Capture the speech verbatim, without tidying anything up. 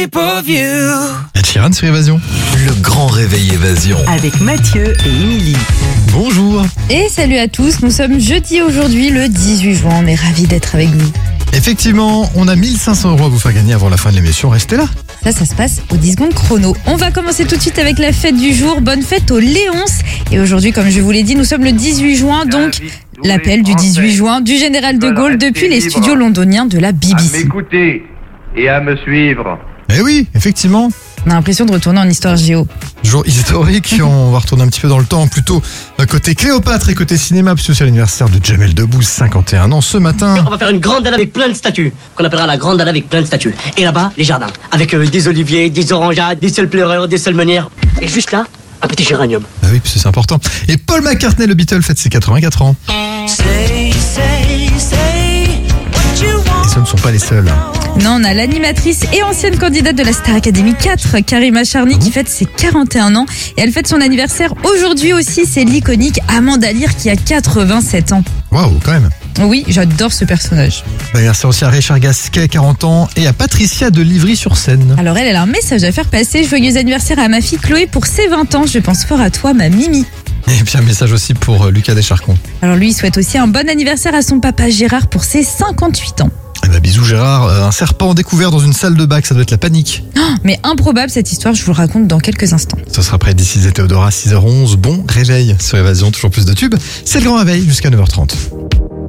shape of you. Ed Sheeran sur Évasion. Le grand réveil Évasion. Avec Mathieu et Émilie. Bonjour. Et salut à tous, nous sommes jeudi aujourd'hui le dix-huit juin, on est ravis d'être avec vous. Effectivement, on a mille cinq cents euros à vous faire gagner avant la fin de l'émission, restez là. Ça, ça se passe aux dix secondes chrono. On va commencer tout de suite avec la fête du jour, bonne fête aux Léonces. Et aujourd'hui, comme je vous l'ai dit, nous sommes le dix-huit juin, donc l'appel du dix-huit juin du général de Gaulle depuis les studios londoniens de la B B À C. m'écouter et à me suivre. Eh oui, effectivement, On a l'impression de retourner en histoire géo. jour historique, on va retourner un petit peu dans le temps, plutôt côté Cléopâtre et côté cinéma, puisque c'est l'anniversaire de Jamel Debbouze, cinquante et un ans ce matin. On va faire une grande dalle avec plein de statues, qu'on appellera la grande dalle avec plein de statues. Et là-bas, les jardins, avec euh, des oliviers, des orangeades, des seuls pleureurs, des seuls meunières. Et juste là, un petit géranium. Ah oui, parce que c'est important. Et Paul McCartney, le Beatle, fête ses quatre-vingt-quatre ans. Say, say, say what you want. Et ce ne sont pas les seuls. Non, on a l'animatrice et ancienne candidate de la Star Academy quatre, Karima Charny, qui fête ses quarante et un ans. Et elle fête son anniversaire aujourd'hui aussi, c'est l'iconique Amanda Lear qui a quatre-vingt-sept ans. Waouh, quand même. Oui, j'adore ce personnage. Anniversaire aussi à Richard Gasquet, quarante ans, et à Patricia de Livry-sur-Seine. Alors elle, elle a un message à faire passer. Joyeux anniversaire à ma fille Chloé pour ses vingt ans. Je pense fort à toi, ma Mimi. Et puis un message aussi pour euh, Lucas Descharcons. Alors lui, il souhaite aussi un bon anniversaire à son papa Gérard pour ses cinquante-huit ans. Eh ben, bisous Gérard, Euh, un serpent découvert dans une salle de bac, ça doit être la panique. Mais improbable cette histoire, je vous le raconte dans quelques instants. Ce sera près d'ici et Théodora, six heures onze. Bon réveil sur Évasion, toujours plus de tubes. C'est le grand réveil jusqu'à neuf heures trente.